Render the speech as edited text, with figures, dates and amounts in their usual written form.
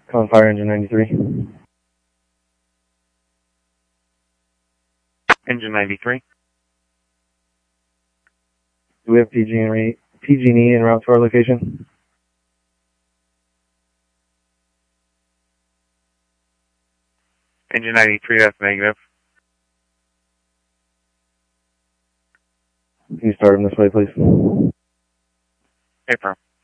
Calling fire engine 93. Engine 93. Do we have PG&E en route to our location? Engine 93, that's negative. Can you start him this way, please? Affirm.